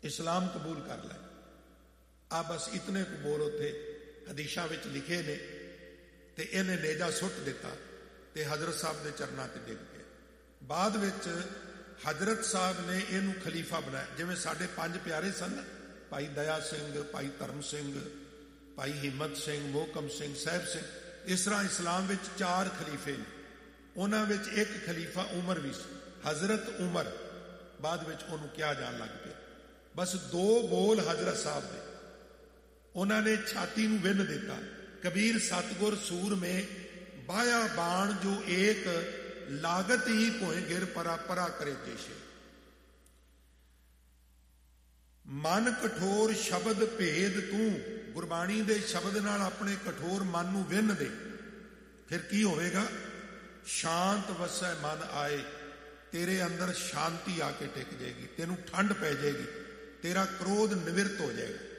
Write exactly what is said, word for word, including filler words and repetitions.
इस्लाम कबूल कर लै। आ बस इतने को बोल उत्थे हदीशां विच लिखे ने। ते इन्हें नेजा सुट दिता ते हजरत साहब के चरणों ते डिग गया। बाद विच हजरत साहब ने इनू खलीफा बनाया। जिवें साडे पंज प्यारे सन, भाई दया सिंह, भाई धर्म सिंह, भाई हिम्मत सिंह, मोहकम सिंह, साहिब सिंह, इस तरह इस्लाम विच चार खलीफे ने। उन्हां विच एक खलीफा उमर भी सी, हजरत उमर। बाद विच उहनूं कहा जाण लग पिया। बस दो बोल हजरत साहब दे, उन्होंने छाती नूं विन दिता। कबीर सतगुर सूर में बाया बाण जो एक लागत ही भोए गिर परा परा करे देशे। मन कठोर शब्द भेद तू, गुरबाणी दे शब्द नाल अपने कठोर मन नूं विन दे, फिर की होवेगा? शांत वसै मन आए, तेरे अंदर शांति आके टिक जाएगी, तेनू ठंड पै जाएगी, तेरा क्रोध निवृत्त हो जाएगा।